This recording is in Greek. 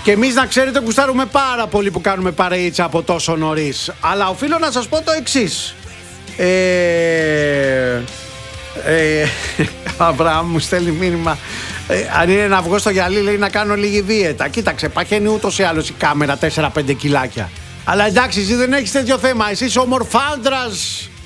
Και εμείς να ξέρετε γουστάρουμε πάρα πολύ που κάνουμε παρεΐτσα από τόσο νωρίς. Αλλά οφείλω να σας πω το εξής. Αβραάμ μου στέλνει μήνυμα. Αν είναι να βγω στο γυαλί, λέει να κάνω λίγη δίαιτα. Κοίταξε, παχαίνει ούτως ή άλλως η κάμερα 4-5 κιλάκια. Αλλά εντάξει, εσύ δεν έχεις τέτοιο θέμα. Εσύ είσαι ομορφάντρας.